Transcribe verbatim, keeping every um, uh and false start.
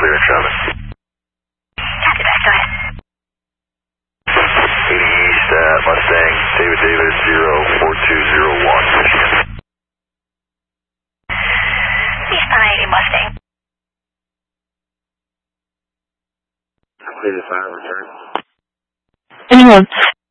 clear in traffic. Copy that, go ahead. eighty East at Mustang, David David zero four two zero one, Michigan. Eastbound eighty Mustang. Clear the fire return. Anyone?